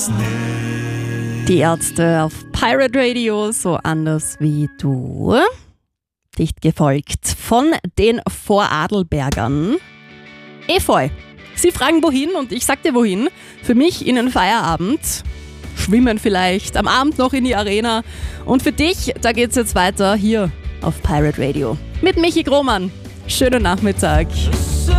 Die Ärzte auf Pirate Radio, so anders wie du. Dicht gefolgt von den Vorarlbergern. Efeu. Sie fragen wohin und ich sag dir wohin. Für mich in den Feierabend. Schwimmen vielleicht, am Abend noch in die Arena. Und für dich, da geht's jetzt weiter hier auf Pirate Radio. Mit Michi Grohmann. Schönen Nachmittag.